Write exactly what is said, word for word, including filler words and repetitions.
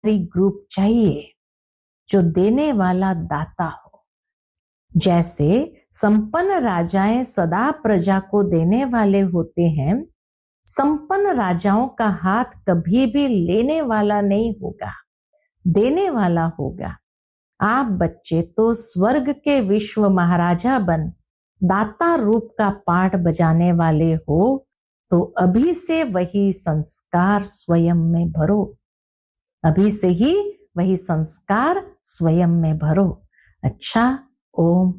Group चाहिए जो देने वाला दाता हो। जैसे संपन्न राजाएं सदा प्रजा को देने वाले होते हैं, संपन्न राजाओं का हाथ कभी भी लेने वाला नहीं होगा, देने वाला होगा। आप बच्चे तो स्वर्ग के विश्व महाराजा बन दाता रूप का पाठ बजाने वाले हो, तो अभी से वही संस्कार स्वयं में भरो। अभी से ही वही संस्कार स्वयं में भरो। अच्छा, ओम